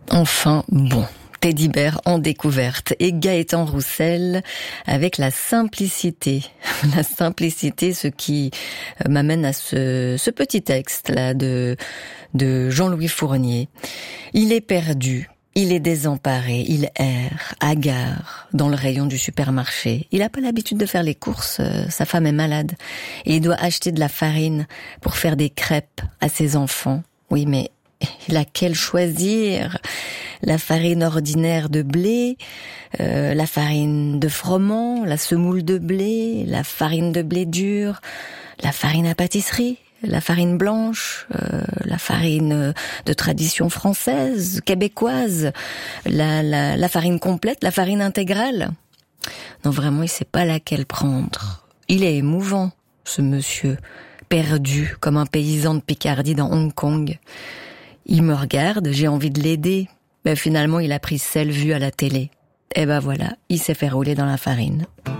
Enfin, bon. Teddy Bear en découverte et Gaëtan Roussel avec la simplicité. La simplicité, ce qui m'amène à ce petit texte là de Jean-Louis Fournier. Il est perdu, il est désemparé, il erre, hagard dans le rayon du supermarché. Il n'a pas l'habitude de faire les courses, sa femme est malade et il doit acheter de la farine pour faire des crêpes à ses enfants. Oui, mais laquelle choisir? La farine ordinaire de blé, la farine de froment, la semoule de blé, la farine de blé dur, la farine à pâtisserie, la farine blanche, la farine de tradition française, québécoise, la farine complète, la farine intégrale. Non, vraiment, il sait pas laquelle prendre. Il est émouvant, ce monsieur, perdu comme un paysan de Picardie dans Hong Kong. Il me regarde, j'ai envie de l'aider. Mais finalement, il a pris celle vue à la télé. Et ben voilà, il s'est fait rouler dans la farine.